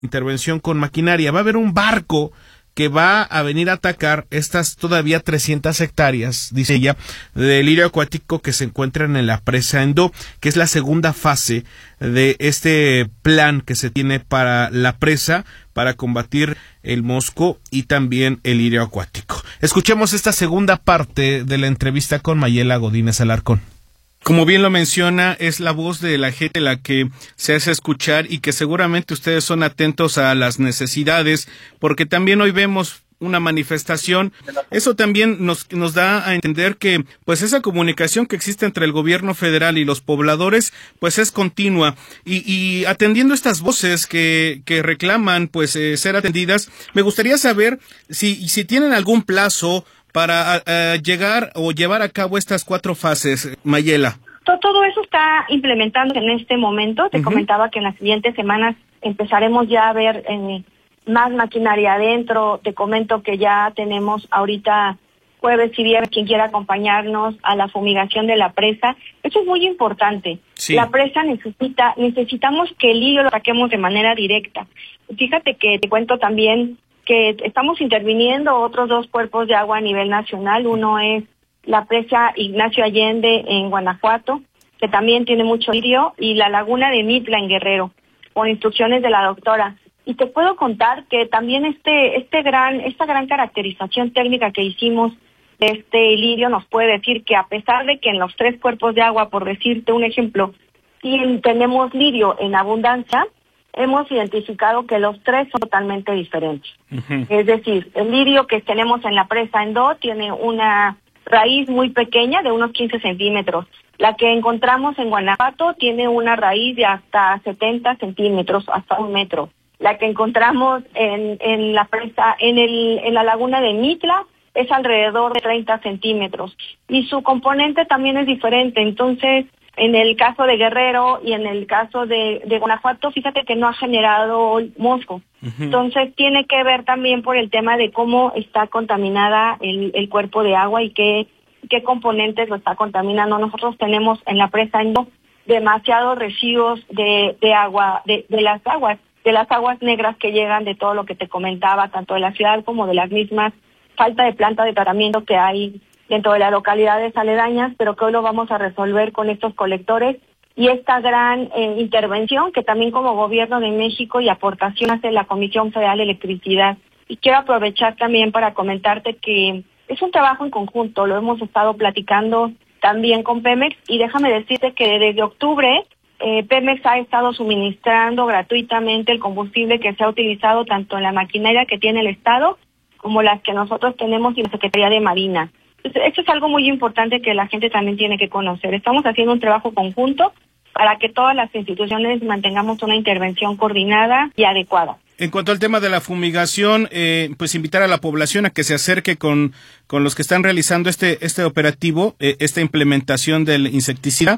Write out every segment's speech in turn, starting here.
intervención con maquinaria. Va a haber un barco que va a venir a atacar estas todavía 300 hectáreas, dice ella, de lirio acuático que se encuentran en la presa Endó, que es la segunda fase de este plan que se tiene para la presa para combatir el mosco y también el lirio acuático. Escuchemos esta segunda parte de la entrevista con Mayela Godínez Alarcón. Como bien lo menciona, es la voz de la gente la que se hace escuchar y que seguramente ustedes son atentos a las necesidades, porque también hoy vemos una manifestación. Eso también nos da a entender que pues esa comunicación que existe entre el gobierno federal y los pobladores pues es continua y atendiendo estas voces que reclaman pues ser atendidas, me gustaría saber si tienen algún plazo para llegar o llevar a cabo estas 4 fases, Mayela. Todo eso está implementando en este momento. Te comentaba que en las siguientes semanas empezaremos ya a ver más maquinaria adentro. Te comento que ya tenemos ahorita jueves y viernes quien quiera acompañarnos a la fumigación de la presa. Eso es muy importante. Sí. La presa necesitamos que el lirio lo saquemos de manera directa. Fíjate que te cuento también que estamos interviniendo otros 2 cuerpos de agua a nivel nacional. Uno es la presa Ignacio Allende en Guanajuato, que también tiene mucho lirio, y la laguna de Mitla en Guerrero, con instrucciones de la doctora. Y te puedo contar que también esta gran caracterización técnica que hicimos de este lirio nos puede decir que a pesar de que en los 3 cuerpos de agua, por decirte un ejemplo, sí tenemos lirio en abundancia, hemos identificado que los 3 son totalmente diferentes. Es decir, el lirio que tenemos en la presa Endó tiene una raíz muy pequeña de unos 15 centímetros. La que encontramos en Guanajuato tiene una raíz de hasta 70 centímetros, hasta 1 metro. La que encontramos en la presa, en la laguna de Mitla, es alrededor de 30 centímetros. Y su componente también es diferente. Entonces, en el caso de Guerrero y en el caso de Guanajuato, fíjate que no ha generado mosco. Entonces, tiene que ver también por el tema de cómo está contaminada el cuerpo de agua y qué componentes lo está contaminando. Nosotros tenemos en la presa Endó demasiados residuos de agua, de las aguas negras que llegan de todo lo que te comentaba, tanto de la ciudad como de las mismas, falta de planta de tratamiento que hay dentro de las localidades aledañas, pero que hoy lo vamos a resolver con estos colectores y esta gran intervención que también como Gobierno de México y aportación hace la Comisión Federal de Electricidad. Y quiero aprovechar también para comentarte que es un trabajo en conjunto, lo hemos estado platicando también con Pemex y déjame decirte que desde octubre Pemex ha estado suministrando gratuitamente el combustible que se ha utilizado tanto en la maquinaria que tiene el Estado como las que nosotros tenemos y la Secretaría de Marina. Esto es algo muy importante que la gente también tiene que conocer. Estamos haciendo un trabajo conjunto para que todas las instituciones mantengamos una intervención coordinada y adecuada. En cuanto al tema de la fumigación, pues invitar a la población a que se acerque con los que están realizando este operativo, esta implementación del insecticida,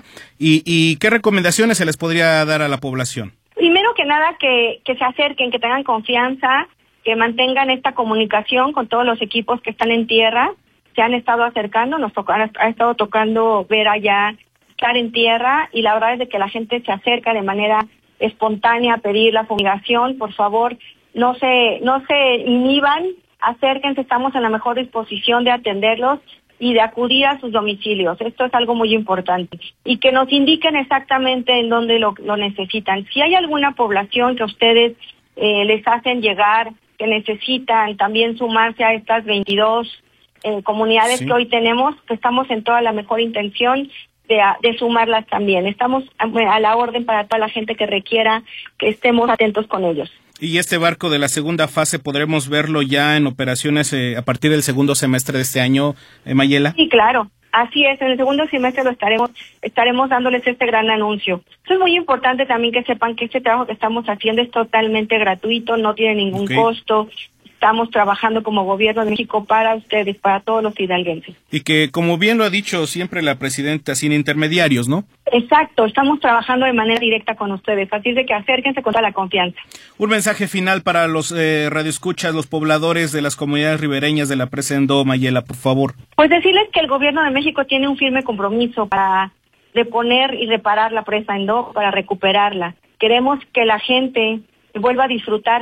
y qué recomendaciones se les podría dar a la población. Primero que nada, que se acerquen, que tengan confianza, que mantengan esta comunicación con todos los equipos que están en tierra. Se han estado acercando, ha estado tocando ver allá, estar en tierra, y la verdad es de que la gente se acerca de manera espontánea a pedir la fumigación. Por favor, no se inhiban, acérquense, estamos en la mejor disposición de atenderlos y de acudir a sus domicilios. Esto es algo muy importante. Y que nos indiquen exactamente en dónde lo necesitan. Si hay alguna población que ustedes les hacen llegar, que necesitan también sumarse a estas 22 comunidades que hoy tenemos, que estamos en toda la mejor intención de sumarlas también. Estamos a la orden para toda la gente que requiera que estemos atentos con ellos. ¿Y este barco de la segunda fase podremos verlo ya en operaciones a partir del segundo semestre de este año, Mayela? Sí, claro. Así es, en el segundo semestre estaremos dándoles este gran anuncio. Es muy importante también que sepan que este trabajo que estamos haciendo es totalmente gratuito, no tiene ningún costo. Estamos trabajando como Gobierno de México para ustedes, para todos los hidalguenses. Y que, como bien lo ha dicho siempre la presidenta, sin intermediarios, ¿no? Exacto, estamos trabajando de manera directa con ustedes, así es de que acérquense con toda la confianza. Un mensaje final para los radioescuchas, los pobladores de las comunidades ribereñas de la presa Endó, Mayela, por favor. Pues decirles que el Gobierno de México tiene un firme compromiso para reponer y reparar la presa Endó, para recuperarla. Queremos que la gente vuelva a disfrutar